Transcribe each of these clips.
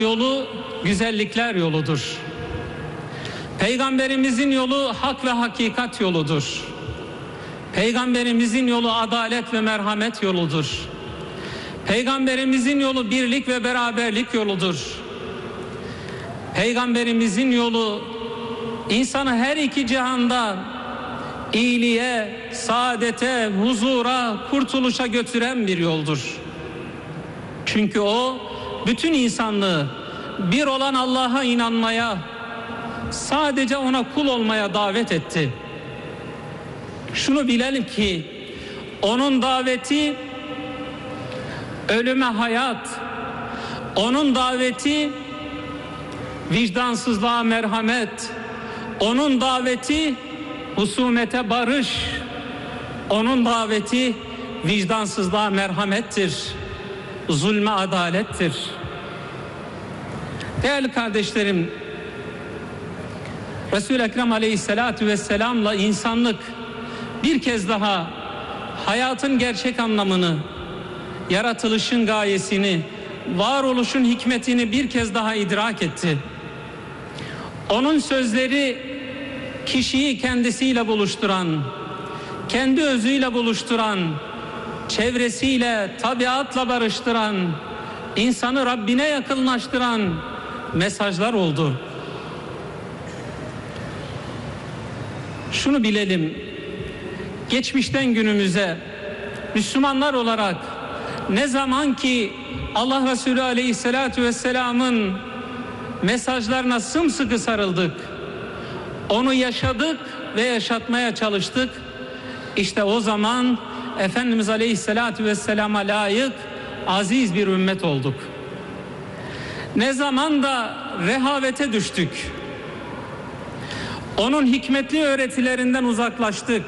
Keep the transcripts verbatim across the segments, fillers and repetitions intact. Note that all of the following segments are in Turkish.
yolu güzellikler yoludur. Peygamberimizin yolu hak ve hakikat yoludur. Peygamberimizin yolu adalet ve merhamet yoludur. Peygamberimizin yolu birlik ve beraberlik yoludur. Peygamberimizin yolu insanı her iki cihanda iyiliğe, saadete, huzura, kurtuluşa götüren bir yoldur. Çünkü o bütün insanlığı bir olan Allah'a inanmaya, sadece ona kul olmaya davet etti. Şunu bilelim ki onun daveti ölüme hayat, onun daveti vicdansızlığa merhamet, onun daveti husumete barış, onun daveti vicdansızlığa merhamettir, zulme adalettir. Değerli kardeşlerim, Resul-i Ekrem Aleyhisselatü Vesselam'la insanlık bir kez daha hayatın gerçek anlamını, yaratılışın gayesini, varoluşun hikmetini bir kez daha idrak etti. Onun sözleri kişiyi kendisiyle buluşturan, kendi özüyle buluşturan, çevresiyle, tabiatla barıştıran, insanı Rabbine yakınlaştıran mesajlar oldu. Şunu bilelim, geçmişten günümüze Müslümanlar olarak ne zaman ki Allah Resulü Aleyhisselatü Vesselam'ın mesajlarına sımsıkı sarıldık, onu yaşadık ve yaşatmaya çalıştık, işte o zaman Efendimiz Aleyhisselatü Vesselam'a layık aziz bir ümmet olduk. Ne zaman da rehavete düştük, onun hikmetli öğretilerinden uzaklaştık,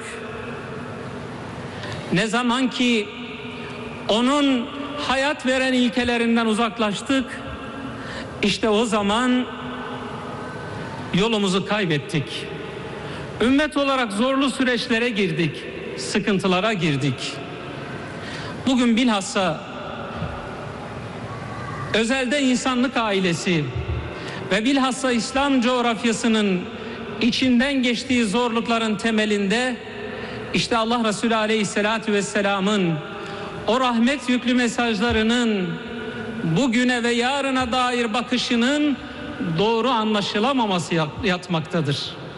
ne zaman ki onun hayat veren ilkelerinden uzaklaştık, işte o zaman yolumuzu kaybettik. Ümmet olarak zorlu süreçlere girdik, sıkıntılara girdik. Bugün bilhassa özelde insanlık ailesi ve bilhassa İslam coğrafyasının içinden geçtiği zorlukların temelinde işte Allah Resulü Aleyhisselatü Vesselam'ın o rahmet yüklü mesajlarının bugüne ve yarına dair bakışının doğru anlaşılamaması yatmaktadır.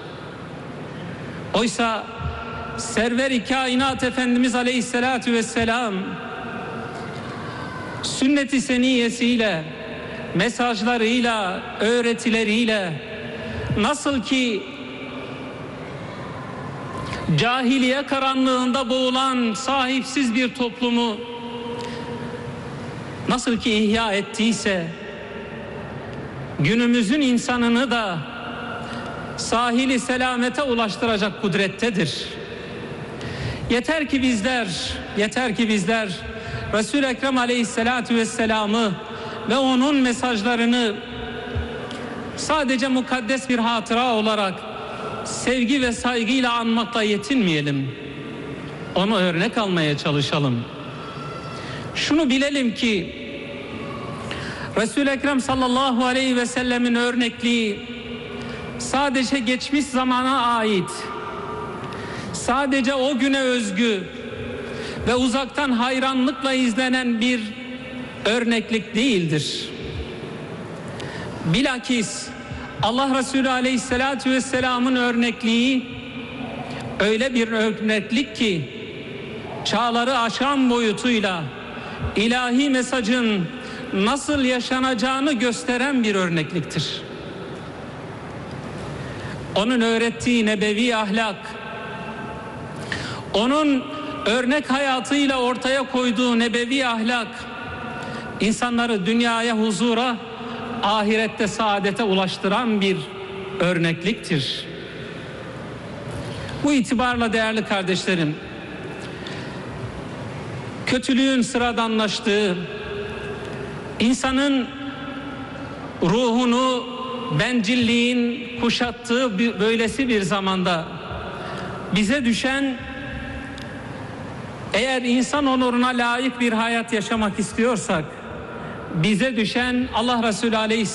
Oysa Server-i Kainat Efendimiz Aleyhisselatü Vesselam sünnet-i seniyesiyle, mesajlarıyla, öğretileriyle nasıl ki cahiliye karanlığında boğulan sahipsiz bir toplumu nasıl ki ihya ettiyse, günümüzün insanını da sahili selamete ulaştıracak kudrettedir. Yeter ki bizler, yeter ki bizler Resul-i Ekrem Aleyhisselatü Vesselam'ı ve onun mesajlarını sadece mukaddes bir hatıra olarak sevgi ve saygıyla anmakla yetinmeyelim. Onu örnek almaya çalışalım. Şunu bilelim ki Resul-i Ekrem sallallahu aleyhi ve sellemin örnekliği sadece geçmiş zamana ait, sadece o güne özgü ve uzaktan hayranlıkla izlenen bir örneklik değildir. Bilakis Allah Resulü Aleyhisselatü Vesselam'ın örnekliği öyle bir örneklik ki çağları aşan boyutuyla ilahi mesajın nasıl yaşanacağını gösteren bir örnekliktir. Onun öğrettiği nebevi ahlak, onun örnek hayatıyla ortaya koyduğu nebevi ahlak, insanları dünyaya huzura, ahirette saadete ulaştıran bir örnekliktir. Bu itibarla değerli kardeşlerim, kötülüğün sıradanlaştığı, insanın ruhunu bencilliğin kuşattığı bir, böylesi bir zamanda bize düşen, eğer insan onuruna layık bir hayat yaşamak istiyorsak, bize düşen Allah Resulü Aleyhisselam